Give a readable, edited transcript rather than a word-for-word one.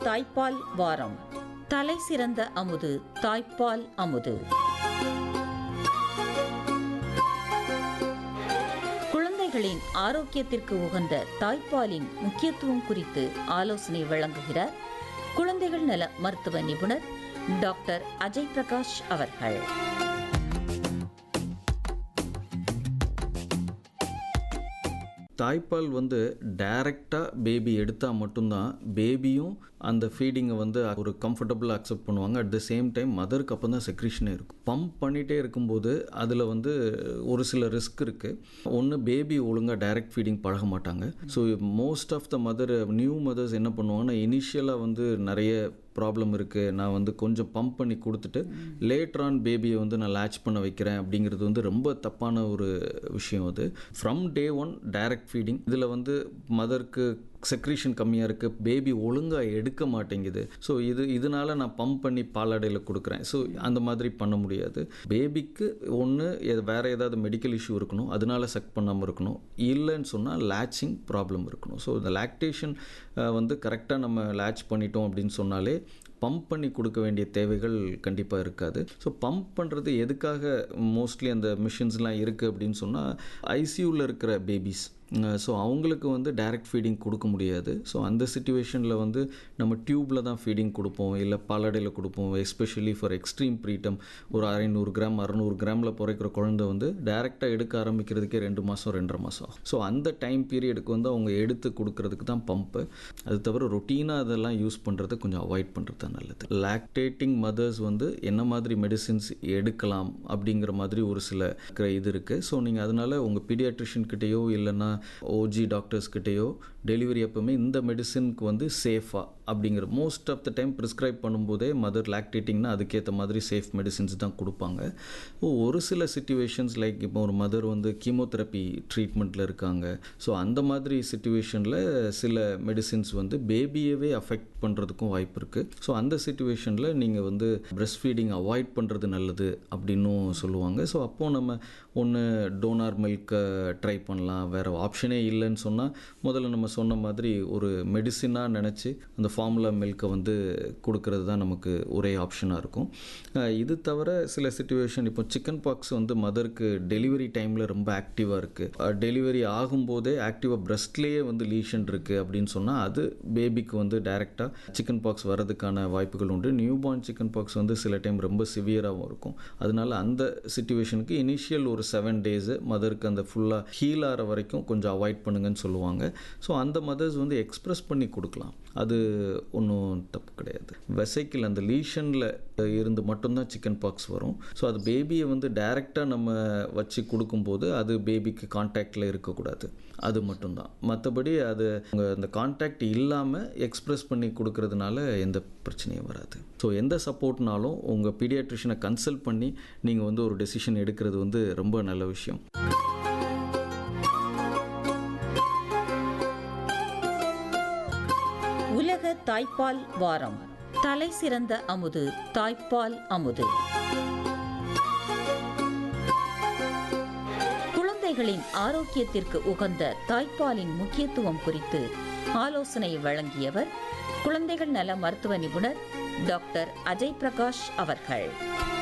தாய்ப்பால் வாரம். தலை சிறந்த அமுது தாய்ப்பால் அமுது. குழந்தைகளின் ஆரோக்கியத்திற்கு உகந்த தாய்ப்பாலின் முக்கியத்துவம் குறித்து ஆலோசனை வழங்குகிறார் குழந்தைகள் நல மருத்துவ நிபுணர் டாக்டர் அஜய் பிரகாஷ் அவர்கள். தாய்ப்பால் டைரெக்டாக பேபி எடுத்தால் மட்டும்தான் பேபியும் அந்த ஃபீடிங்கை ஒரு கம்ஃபர்டபுளாக அக்செப்ட் பண்ணுவாங்க. அட் த சேம் டைம் மதருக்கு அப்போ தான் செக்ரீஷனே இருக்கும். பம்ப் பண்ணிகிட்டே இருக்கும்போது அதில் ஒரு சில ரிஸ்க் இருக்குது. ஒன்று, பேபி ஒழுங்காக டைரக்ட் ஃபீடிங் பழக மாட்டாங்க. So most of the new mothers என்ன பண்ணுவாங்கன்னா, இனிஷியலாக நிறைய ப்ராப்ளம் இருக்குது, நான் கொஞ்சம் பம்ப் பண்ணி கொடுத்துட்டு லேட்டர் ஆன் பேபியை நான் லேட்ச் பண்ண வைக்கிறேன் அப்படிங்கிறது ரொம்ப தப்பான ஒரு விஷயம். அது from day one direct feeding. இதில் மதருக்கு செக்ரீஷன் கம்மியாக இருக்குது, பேபி ஒழுங்காக எடுக்க மாட்டேங்குது. ஸோ இதனால் நான் பம்ப் பண்ணி பாலாடையில் கொடுக்குறேன். ஸோ அந்த மாதிரி பண்ண முடியாது. பேபிக்கு ஒன்று வேறு ஏதாவது மெடிக்கல் இஷ்யூ இருக்கணும், அதனால சக் பண்ணாமல் இருக்கணும். இல்லைன்னு சொன்னால் லேட்சிங் ப்ராப்ளம் இருக்கணும். ஸோ இந்த லாக்டேஷன் கரெக்டாக நம்ம லேட்ச் பண்ணிட்டோம் அப்படின்னு சொன்னாலே பம்ப் பண்ணி கொடுக்க வேண்டிய தேவைகள் கண்டிப்பாக இருக்காது. ஸோ பம்ப் பண்ணுறது எதுக்காக மோஸ்ட்லி அந்த மிஷின்ஸ்லாம் இருக்குது அப்படின்னு சொன்னால், ஐசியூவில் இருக்கிற பேபிஸ், ஸோ அவங்களுக்கு டைரக்ட் ஃபீடிங் கொடுக்க முடியாது. ஸோ அந்த சிச்சுவேஷனில் நம்ம டியூப்பில் தான் ஃபீடிங் கொடுப்போம், இல்லை பாலாடையில் கொடுப்போம். எஸ்பெஷலி ஃபார் எக்ஸ்ட்ரீம் ப்ரீடம், ஒரு 500 கிராம் 600 கிராமில் பிறக்கிற குழந்தை டைரெக்டாக எடுக்க ஆரம்பிக்கிறதுக்கே 2 மாதம் 2.5 மாதம். ஸோ அந்த டைம் பீரியடுக்கு அவங்க எடுத்து கொடுக்கறதுக்கு தான் பம்ப்பு. அது தவிர ரொட்டீனாக அதெல்லாம் யூஸ் பண்ணுறது கொஞ்சம் அவாய்ட் பண்ணுறது தான் நல்லது. லாக்டேட்டிங் மதர்ஸ் என்ன மாதிரி மெடிசின்ஸ் எடுக்கலாம் அப்படிங்கிற மாதிரி ஒரு சில இது இருக்குது. ஸோ நீங்கள் அதனால் உங்கள் பீடியாட்ரிஷியன் கிட்டேயோ இல்லைன்னா ஓஜி டாக்டர்ஸ் கிட்டேயோ டெலிவரி அப்போவுமே இந்த மெடிசினுக்கு சேஃபாக அப்படிங்கிற most of the time prescribe பண்ணும்போதே மதர் லாக்டேட்டிங்னா அதுக்கேற்ற மாதிரி சேஃப் மெடிசின்ஸ் தான் கொடுப்பாங்க. ஒரு சில சிச்சுவேஷன்ஸ் லைக் இப்போ ஒரு மதர் கீமோதெரப்பி ட்ரீட்மெண்ட்டில் இருக்காங்க. ஸோ அந்த மாதிரி சிச்சுவேஷனில் சில மெடிசின்ஸ் பேபியவே அஃபெக்ட் பண்ணுறதுக்கும் வாய்ப்பு இருக்குது. ஸோ அந்த சிச்சுவேஷனில் நீங்கள் பிரெஸ்ட் ஃபீடிங் அவாய்ட் பண்ணுறது நல்லது அப்படின்னும் சொல்லுவாங்க. ஸோ அப்போது நம்ம ஒன்று டோனார் மில்க்கை ட்ரை பண்ணலாம். வேறு ஆப்ஷனே இல்லைன்னு சொன்னால் முதல்ல நம்ம சொன்ன மாதிரி ஒரு மெடிசினாக நினச்சி அந்த ஃபார்முலா மில்க்கை கொடுக்கறது தான் நமக்கு ஒரே ஆப்ஷனாக இருக்கும். இது தவிர சில சிச்சுவேஷன், இப்போ சிக்கன் பாக்ஸ் மதருக்கு டெலிவரி டைமில் ரொம்ப ஆக்டிவாக இருக்குது, டெலிவரி ஆகும்போதே ஆக்டிவாக பிரெஸ்ட்லேயே லீஷன் இருக்குது அப்படின்னு சொன்னால் அது பேபிக்கு டைரெக்டாக சிக்கன் பாக்ஸ் வரதுக்கான வாய்ப்புகள் உண்டு. நியூ பார்ன் சிக்கன் பாக்ஸ் சில டைம் ரொம்ப சிவியராகவும் இருக்கும். அதனால அந்த சிச்சுவேஷனுக்கு இனிஷியல் ஒரு 7 days மதருக்கு அந்த ஃபுல்லாக ஹீல் ஆகிற வரைக்கும் கொஞ்சம் அவாய்ட் பண்ணுங்கன்னு சொல்லுவாங்க. ஸோ அந்த மதர்ஸ் எக்ஸ்ப்ரெஸ் பண்ணி கொடுக்கலாம், அது ஒன்றும் தப்பு கிடையாது. வெசைக்கிள் அந்த லீஷனில் இருந்து மட்டும்தான் சிக்கன் பாக்ஸ் வரும். ஸோ அது பேபியை டைரெக்டாக நம்ம வச்சு கொடுக்கும்போது அது பேபிக்கு கான்டாக்டில் இருக்கக்கூடாது, அது மட்டும்தான். மற்றபடி அது அந்த கான்டாக்ட் இல்லாமல் எக்ஸ்ப்ரெஸ் பண்ணி கொடுக்கறதுனால எந்த பிரச்சனையும் வராது. ஸோ எந்த சப்போர்ட்னாலும் உங்கள் பீடியாட்ரிஷனை கன்சல்ட் பண்ணி நீங்கள் ஒரு டெசிஷன் எடுக்கிறது ரொம்ப நல்ல விஷயம். உலக தாய்ப்பால் வாரம். தலை சிறந்த அமுது தாய்ப்பால் அமுது. குழந்தைகளின் ஆரோக்கியத்திற்கு உகந்த தாய்ப்பாலின் முக்கியத்துவம் குறித்து ஆலோசனை வழங்கியவர் குழந்தைகள் நல மருத்துவ நிபுணர் டாக்டர் அஜய் பிரகாஷ் அவர்கள்.